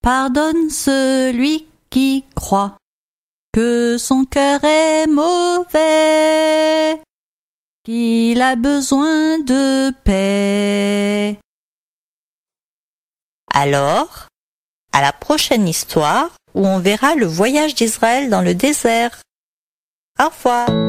Pardonne celui qui croit que son cœur est mauvais, qu'il a besoin de paix. Alors, à la prochaine histoire où on verra le voyage d'Israël dans le désert. Au revoir.